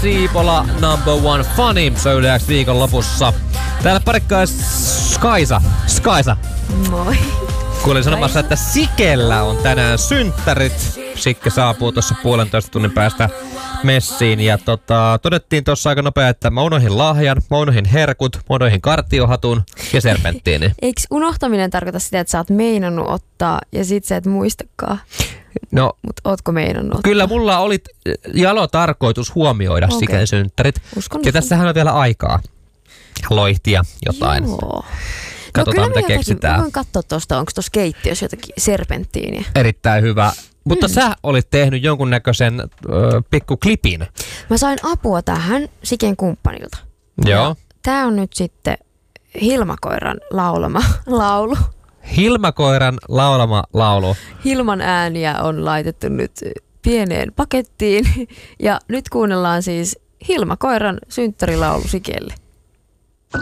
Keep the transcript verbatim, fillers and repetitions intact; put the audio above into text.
Siipola, number one funny. Se on yleensä viikon lopussa. Täällä parikkaa Skaisa. Skaisa. Moi. Kuulin sanomassa, että Sikellä on tänään synttärit. Sikke saapuu tuossa puolentoista tunnin päästä messiin. Ja tota, todettiin tuossa aika nopea, että mä unohin lahjan, mä unohin herkut, mä unohin kartiohatun ja serpenttiini. Eikö unohtaminen tarkoita sitä, että sä oot meinannut ottaa ja sit sä et muistakaan? No, mut ootko meinannut ottaa? Kyllä mulla oli jalo tarkoitus huomioida okay. Siken synttärit. Uskon, ja tässähän on vielä aikaa loihtia jotain. Joo. Katsotaan, no, mitä keksitään. Mä voin katsoa tuosta, onko tuossa keittiössä jotakin serpenttiiniä. Erittäin hyvä. Mutta mm. sä olit tehnyt jonkunnäköisen ö, pikku klipin. Mä sain apua tähän Siken kumppanilta. Joo. Tää on nyt sitten Hilmakoiran laulama laulu. Hilmakoiran laulama laulu. Hilman ääniä on laitettu nyt pieneen pakettiin. Ja nyt kuunnellaan siis Hilmakoiran synttärilaulu Sikelle.